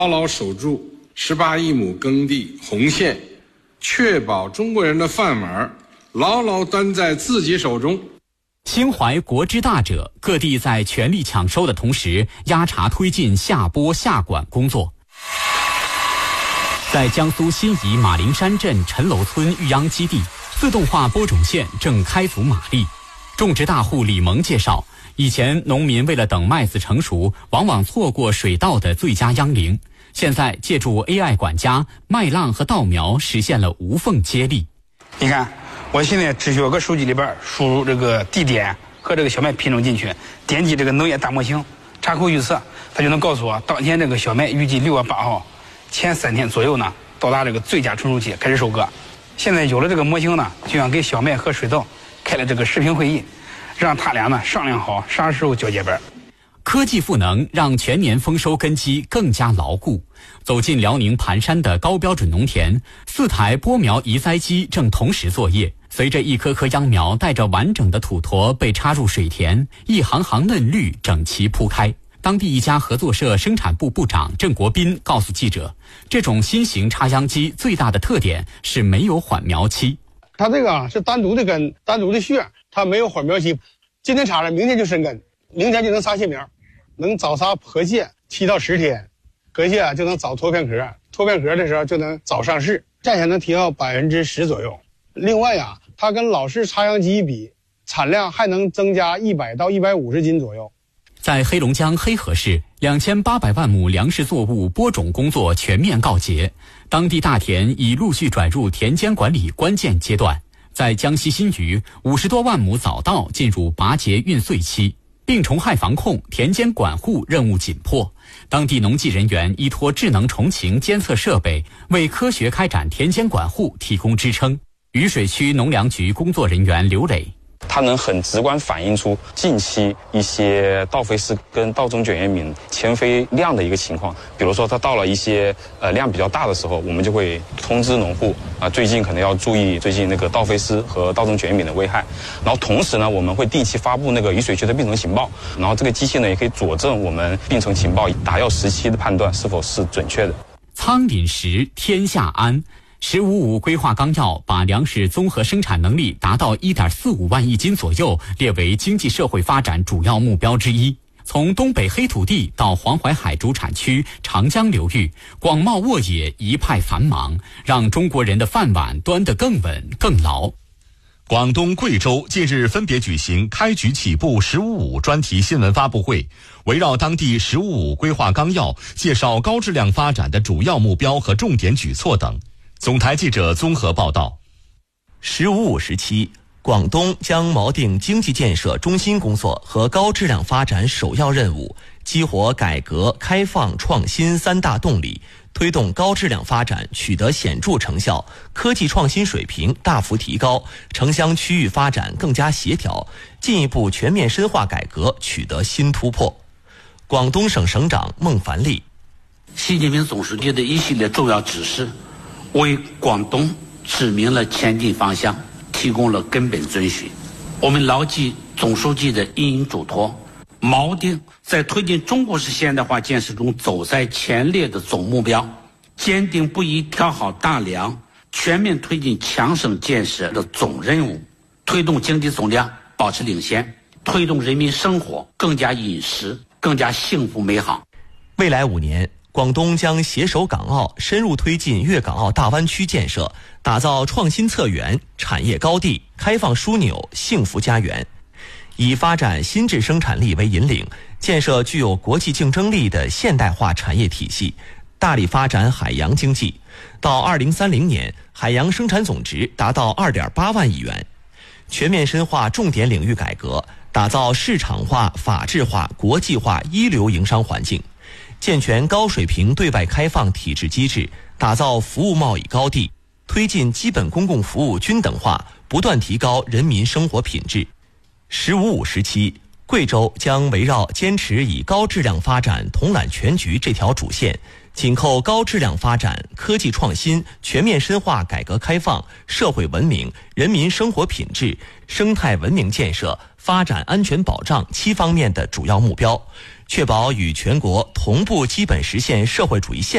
牢牢守住18亿亩耕地红线，确保中国人的饭碗牢牢端在自己手中。 心怀国之大者，各地在全力抢收的同时，压茶推进下播下管工作。在江苏新沂马陵山镇陈楼村育秧基地，自动化播种线正开足马力。种植大户李萌介绍，以前农民为了等麦子成熟，往往错过水稻的最佳秧龄。现在借助 AI 管家，麦浪和稻苗实现了无缝接力。 你看，我现在只需要个手机里边输入这个地点和这个小麦品种进去，点击这个农业大模型，插口预测，它就能告诉我当前这个小麦预计6月8号前3天左右呢，到达这个最佳成熟期，开始收割。现在有了这个模型呢，就像给小麦和水稻开了这个视频会议，让他俩呢商量好啥时候交接班。 科技赋能让全年丰收根基更加牢固。走进辽宁盘山的高标准农田，4台播苗移栽机正同时作业。随着一颗颗秧苗带着完整的土坨被插入水田，一行行嫩绿整齐铺开。当地一家合作社生产部部长郑国斌告诉记者，这种新型插秧机最大的特点是没有缓苗期。 它这个是单独的根，单独的穴，它没有缓苗期。今天插了，明天就生根，明天就能撒蟹苗，能早撒河蟹7到10天，河蟹就能早脱片壳，脱片壳的时候就能早上市，价钱能提高10%左右。另外呀，它跟老式插秧机比，产量还能增加100到150斤左右。 在黑龙江黑河市，2800万亩粮食作物播种工作全面告捷，当地大田已陆续转入田间管理关键阶段。在江西新余，50多万亩早稻进入拔节运穗期，病虫害防控、田间管护任务紧迫。当地农技人员依托智能虫禽监测设备，为科学开展田间管护提供支撑。渝水区农粮局工作人员刘磊， 它能很直观反映出近期一些稻肥丝跟稻种卷叶敏迁飞量的一个情况。比如说它到了一些量比较大的时候，我们就会通知农户最近可能要注意最近那个稻肥丝和稻种卷叶敏的危害。然后同时呢，我们会定期发布那个渝水区的病虫情报，然后这个机器呢也可以佐证我们病虫情报打药时期的判断是否是准确的。 仓廪实天下安。“15·5”规划纲要把粮食综合生产能力达到1.45万亿斤左右列为经济社会发展主要目标之一。从东北黑土地到黄淮海主产区长江流域，广袤沃野一派繁忙，让中国人的饭碗端得更稳更牢。 广东、贵州近日分别举行开局起步“15·5”专题新闻发布会，围绕当地“15·5”规划纲要，介绍高质量发展的主要目标和重点举措等。总台记者综合报道。 “15·5”时期，广东将锚定经济建设中心工作和高质量发展首要任务，激活改革开放创新3大动力，推动高质量发展取得显著成效，科技创新水平大幅提高，城乡区域发展更加协调，进一步全面深化改革取得新突破。广东省省长孟凡利， 习近平总书记的一系列重要指示，为广东指明了前进方向，提供了根本遵循。我们牢记总书记的引领嘱托，锚定在推进中国式现代化建设中走在前列的总目标，坚定不移挑好大梁，全面推进强省建设的总任务，推动经济总量保持领先，推动人民生活更加殷实、更加幸福美好。 未来5年，广东将携手港澳，深入推进粤港澳大湾区建设，打造创新策源、产业高地、开放枢纽、幸福家园。以发展新质生产力为引领，建设具有国际竞争力的现代化产业体系，大力发展海洋经济。到2030年，海洋生产总值达到2.8万亿元。全面深化重点领域改革，打造市场化、法治化、国际化一流营商环境。健全高水平对外开放体制机制，打造服务贸易高地，推进基本公共服务均等化，不断提高人民生活品质。“15·5”时期，贵州将围绕坚持以高质量发展统揽全局这条主线，紧扣高质量发展、科技创新、全面深化改革开放、社会文明、人民生活品质、生态文明建设、发展安全保障7方面的主要目标， 确保与全国同步基本实现社会主义现